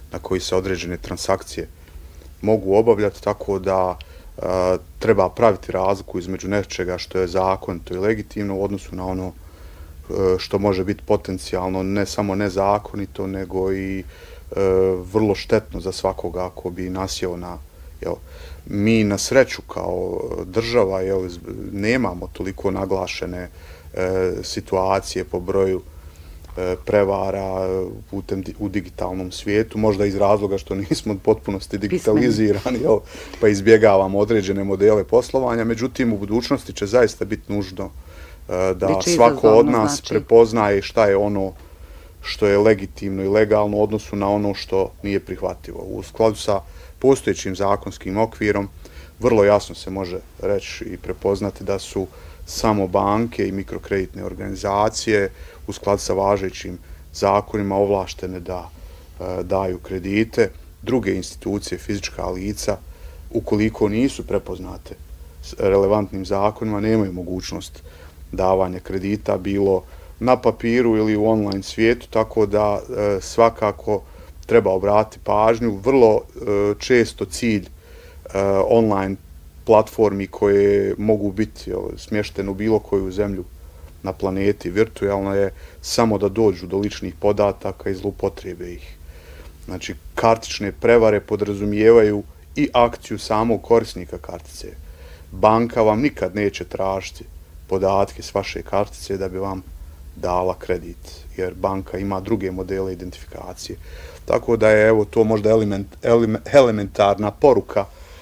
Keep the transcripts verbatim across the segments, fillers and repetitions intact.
na koji se određene transakcije mogu obavljati, tako da e, treba praviti razliku između nečega što je zakonito i legitimno u odnosu na ono e, što može biti potencijalno ne samo nezakonito, nego i e, vrlo štetno za svakoga ako bi nasjeo na... Jel, mi na sreću kao država jel, nemamo toliko naglašene e, situacije po broju e, prevara putem di, u digitalnom svijetu, možda iz razloga što nismo u potpunosti digitalizirani, jel, pa izbjegavamo određene modele poslovanja, međutim u budućnosti će zaista biti nužno e, da Biće svako od nas znači. prepoznaje šta je ono što je legitimno i legalno u odnosu na ono što nije prihvatljivo. U skladu sa postojećim zakonskim okvirom vrlo jasno se može reći i prepoznati da su samo banke i mikrokreditne organizacije u skladu sa važećim zakonima ovlaštene da e, daju kredite. Druge institucije, fizička lica, ukoliko nisu prepoznate s relevantnim zakonima, nemaju mogućnost davanja kredita, bilo na papiru ili u online svijetu, tako da e, svakako treba obratiti pažnju. Vrlo e, često cilj e, online platformi koje mogu biti jel, smještene u bilo koju zemlju na planeti virtualno je samo da dođu do ličnih podataka i zloupotrebe ih. Znači, kartične prevare podrazumijevaju i akciju samog korisnika kartice. Banka vam nikad neće tražiti podatke s vaše kartice da bi vam dala kredit, jer banka ima druge modele identifikacije. Tako da je evo to možda element, element, elementarna poruka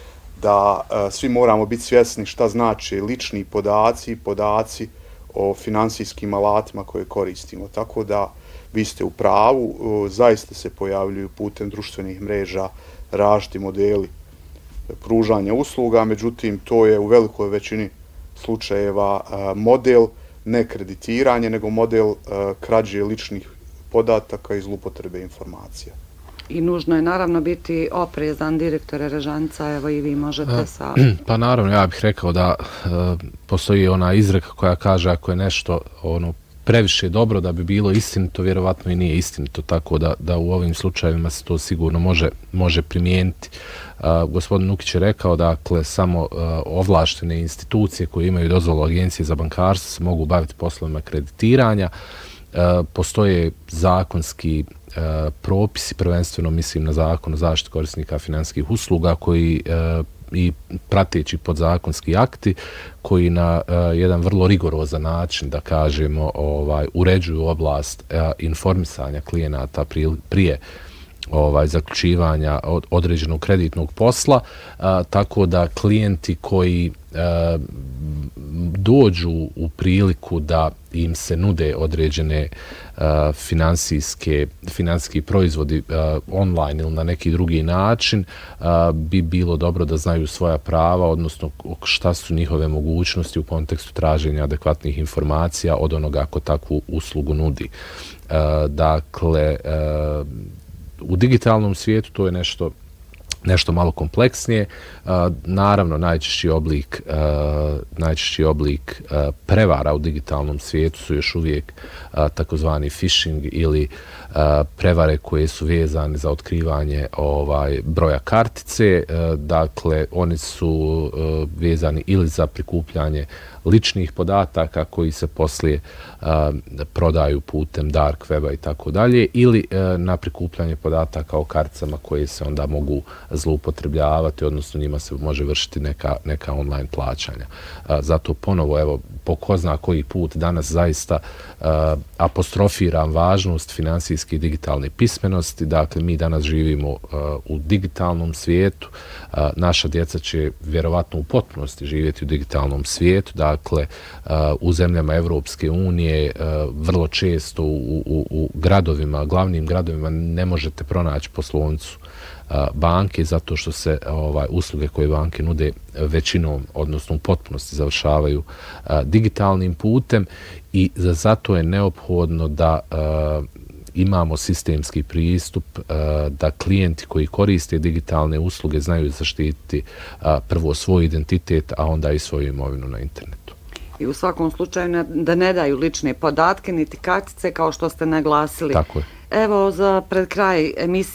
da e, svi moramo biti svjesni šta znači lični podaci i podaci o finansijskim alatima koje koristimo. Tako da vi ste u pravu, e, zaista se pojavljuju putem društvenih mreža različiti modeli pružanja usluga, međutim to je u velikoj većini slučajeva e, model ne kreditiranje, nego model uh, krađe ličnih podataka i zloupotrebe informacija. I nužno je naravno biti oprezan, direktore Režanca, evo i vi možete sa... Pa naravno, ja bih rekao da uh, postoji ona izreka koja kaže ako je nešto ono previše dobro da bi bilo istinito, vjerovatno i nije istinito, tako da, da u ovim slučajevima se to sigurno može, može primijeniti. Uh, gospodin Nukić je rekao, dakle, samo uh, ovlaštene institucije koje imaju dozvolu Agencije za bankarstvo se mogu baviti poslovima kreditiranja. Uh, postoje zakonski uh, propisi, prvenstveno mislim na Zakon o zaštiti korisnika financijskih usluga koji uh, i prateći podzakonski akti koji na uh, jedan vrlo rigorozan način, da kažemo, ovaj, uređuju oblast uh, informisanja klijenata prije, prije ovaj, zaključivanja od određenog kreditnog posla, a, tako da klijenti koji a, dođu u priliku da im se nude određene a, finansijske, finansijski proizvodi a, online ili na neki drugi način, a, bi bilo dobro da znaju svoja prava, odnosno šta su njihove mogućnosti u kontekstu traženja adekvatnih informacija od onoga ko takvu uslugu nudi. A, dakle, a, u digitalnom svijetu to je nešto nešto malo kompleksnije. Uh, naravno, najčešći oblik, uh, najčešći oblik uh, prevara u digitalnom svijetu su još uvijek uh, takozvani phishing ili uh, prevare koje su vezane za otkrivanje ovaj broja kartice. Uh, dakle, oni su uh, vezani ili za prikupljanje ličnih podataka koji se poslije uh, prodaju putem dark weba i tako dalje, ili uh, na prikupljanje podataka o karticama koje se onda mogu zloupotrebljavati, odnosno njima se može vršiti neka, neka online plaćanja. Uh, zato ponovo, evo, po ko zna koji put danas zaista uh, apostrofiram važnost finansijske i digitalne pismenosti. Dakle, mi danas živimo uh, u digitalnom svijetu, uh, naša djeca će vjerovatno u potpunosti živjeti u digitalnom svijetu. Dakle, uh, u zemljama Evropske unije uh, vrlo često u, u, u gradovima, glavnim gradovima ne možete pronaći poslovnicu banke, zato što se ovaj usluge koje banke nude većinom, odnosno u potpunosti završavaju a, digitalnim putem, i zato je neophodno da a, imamo sistemski pristup, a, da klijenti koji koriste digitalne usluge znaju zaštititi a, prvo svoj identitet, a onda i svoju imovinu na internetu. I u svakom slučaju da ne daju lične podatke niti kartice, kao što ste naglasili. Tako je. Evo, za pred kraj emisije